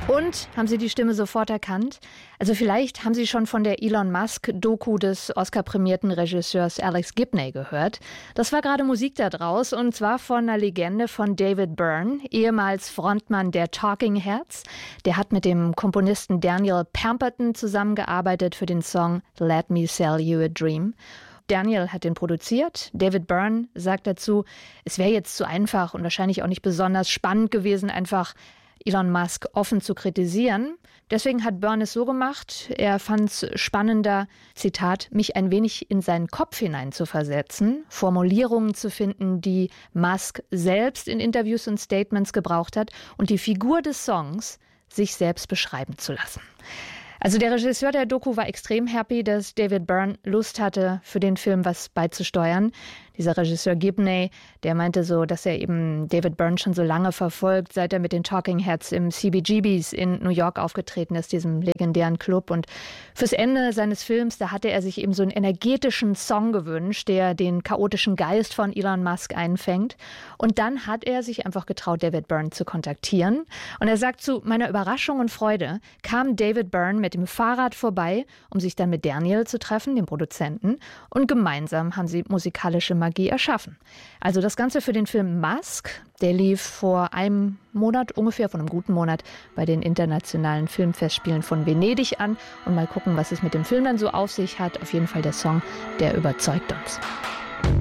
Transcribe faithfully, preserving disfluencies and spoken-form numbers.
Und haben Sie die Stimme sofort erkannt? Also vielleicht haben Sie schon von der Elon Musk-Doku des Oscar-prämierten Regisseurs Alex Gibney gehört. Das war gerade Musik da draus und zwar von einer Legende von David Byrne, ehemals Frontmann der Talking Heads. Der hat mit dem Komponisten Daniel Pemberton zusammengearbeitet für den Song Let Me Sell You a Dream. Daniel hat den produziert. David Byrne sagt dazu, es wäre jetzt zu einfach und wahrscheinlich auch nicht besonders spannend gewesen, einfach Elon Musk offen zu kritisieren. Deswegen hat Byrne es so gemacht, er fand es spannender, Zitat, mich ein wenig in seinen Kopf hinein zu versetzen, Formulierungen zu finden, die Musk selbst in Interviews und Statements gebraucht hat und die Figur des Songs sich selbst beschreiben zu lassen. Also der Regisseur der Doku war extrem happy, dass David Byrne Lust hatte, für den Film was beizusteuern. Dieser Regisseur Gibney, der meinte so, dass er eben David Byrne schon so lange verfolgt, seit er mit den Talking Heads im C B G B's in New York aufgetreten ist, diesem legendären Club. Und fürs Ende seines Films, da hatte er sich eben so einen energetischen Song gewünscht, der den chaotischen Geist von Elon Musk einfängt. Und dann hat er sich einfach getraut, David Byrne zu kontaktieren. Und er sagt, zu meiner Überraschung und Freude kam David Byrne mit dem Fahrrad vorbei, um sich dann mit Daniel zu treffen, dem Produzenten. Und gemeinsam haben sie musikalische Magie erschaffen. Also das Ganze für den Film Musk, der lief vor einem Monat, ungefähr von einem guten Monat, bei den internationalen Filmfestspielen von Venedig an. Und mal gucken, was es mit dem Film dann so auf sich hat. Auf jeden Fall der Song, der überzeugt uns.